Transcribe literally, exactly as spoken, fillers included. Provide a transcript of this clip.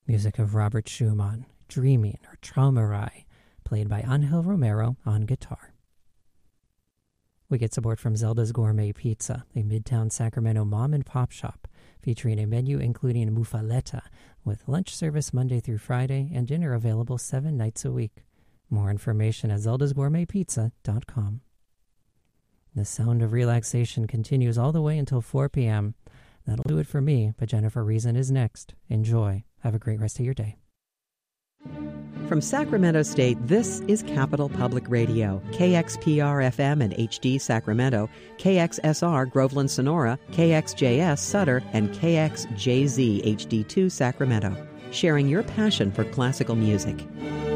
Music of Robert Schumann, Dreaming or Traumerei, played by Angel Romero on guitar. We get support from Zelda's Gourmet Pizza, a Midtown Sacramento mom and pop shop featuring a menu including muffaletta with lunch service Monday through Friday and dinner available seven nights a week. More information at zeldas gourmet pizza dot com. The sound of relaxation continues all the way until four p.m. That'll do it for me, but Jennifer Reason is next. Enjoy. Have a great rest of your day. From Sacramento State, this is Capital Public Radio, K X P R F M and H D Sacramento, K X S R Groveland Sonora, K X J S Sutter, and K X J Z H D two Sacramento, sharing your passion for classical music.